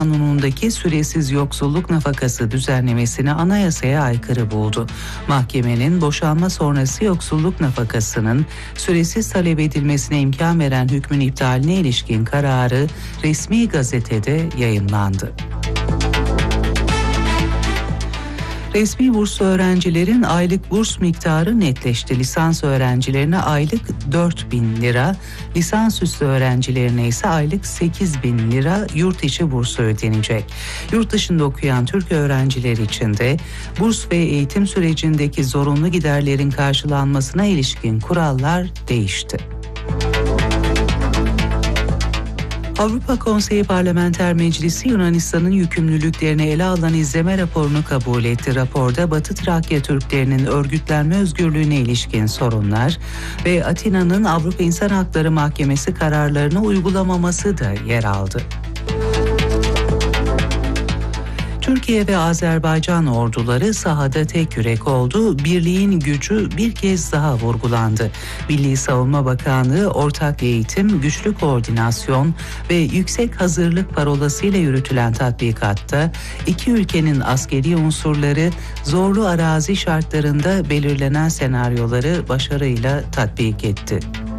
Kanunundaki süresiz yoksulluk nafakası düzenlemesini anayasaya aykırı buldu. Mahkemenin boşanma sonrası yoksulluk nafakasının süresiz talep edilmesine imkan veren hükmün iptaline ilişkin kararı resmi gazetede yayımlandı. Resmi burslu öğrencilerin aylık burs miktarı netleşti. Lisans öğrencilerine aylık 4.000 lira, lisansüstü öğrencilerine ise aylık 8.000 lira yurt içi bursu ödenecek. Yurt dışında okuyan Türk öğrenciler için de burs ve eğitim sürecindeki zorunlu giderlerin karşılanmasına ilişkin kurallar değişti. Avrupa Konseyi Parlamenter Meclisi Yunanistan'ın yükümlülüklerini ele alan izleme raporunu kabul etti. Raporda Batı Trakya Türklerinin örgütlenme özgürlüğüne ilişkin sorunlar ve Atina'nın Avrupa İnsan Hakları Mahkemesi kararlarını uygulamaması da yer aldı. Türkiye ve Azerbaycan orduları sahada tek yürek oldu. Birliğin gücü bir kez daha vurgulandı. Milli Savunma Bakanlığı ortak eğitim, güçlü koordinasyon ve yüksek hazırlık parolasıyla yürütülen tatbikatta iki ülkenin askeri unsurları zorlu arazi şartlarında belirlenen senaryoları başarıyla tatbik etti.